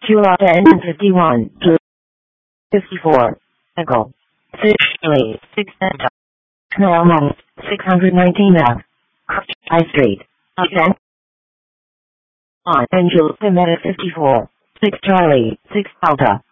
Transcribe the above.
Chula 10 51 to 54. Echo. 6 Lee, 6 Delta. Canal 1, 619 F. High Street. Again. On Angel, Pimetta 54. 6 Charlie, 6 Delta.